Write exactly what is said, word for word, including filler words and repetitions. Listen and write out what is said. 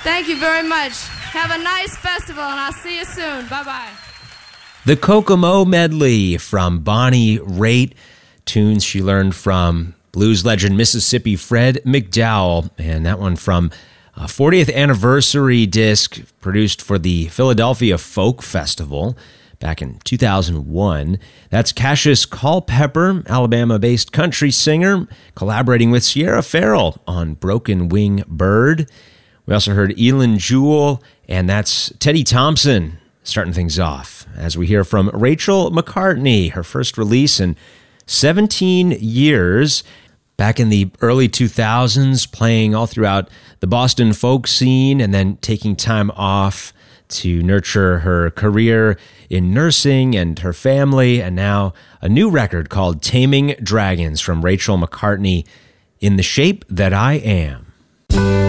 Thank you very much. Have a nice festival, and I'll see you soon. Bye-bye. The Kokomo Medley from Bonnie Raitt, tunes she learned from blues legend Mississippi Fred McDowell, and that one from a fortieth anniversary disc produced for the Philadelphia Folk Festival back in two thousand one. That's Cassius Culpepper, Alabama-based country singer, collaborating with Sierra Farrell on Broken Wing Bird. We also heard Elin Jewell, and that's Teddy Thompson starting things off, as we hear from Rachel McCartney, her first release in seventeen years, back in the early two thousands, playing all throughout the Boston folk scene and then taking time off to nurture her career in nursing and her family, and now a new record called Taming Dragons from Rachel McCartney, In the Shape That I Am.